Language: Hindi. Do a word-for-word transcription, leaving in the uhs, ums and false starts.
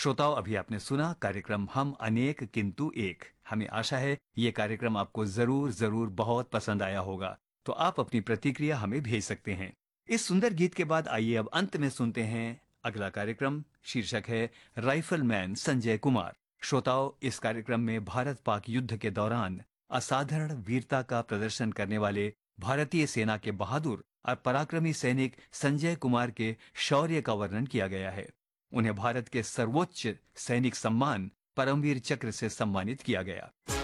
श्रोताओं, अभी आपने सुना कार्यक्रम हम अनेक किंतु एक। हमें आशा है ये कार्यक्रम आपको जरूर जरूर बहुत पसंद आया होगा। तो आप अपनी प्रतिक्रिया हमें भेज सकते हैं। इस सुंदर गीत के बाद आइए अब अंत में सुनते हैं अगला कार्यक्रम। शीर्षक है राइफलमैन संजय कुमार। श्रोताओं, इस कार्यक्रम में भारत पाक युद्ध के दौरान असाधारण वीरता का प्रदर्शन करने वाले भारतीय सेना के बहादुर और पराक्रमी सैनिक संजय कुमार के शौर्य का वर्णन किया गया है। उन्हें भारत के सर्वोच्च सैनिक सम्मान परमवीर चक्र से सम्मानित किया गया।